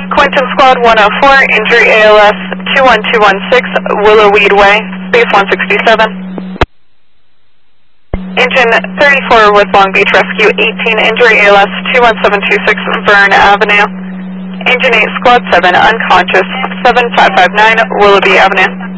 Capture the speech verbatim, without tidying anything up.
Quinton Squad one oh four, injury A L S two one two one six, Willowweed Way, space one sixty-seven. Engine thirty-four with Long Beach Rescue eighteen, injury A L S two one seven two six, Verne Avenue. Engine eight, Squad seven, unconscious, seven five five nine, Willoughby Avenue.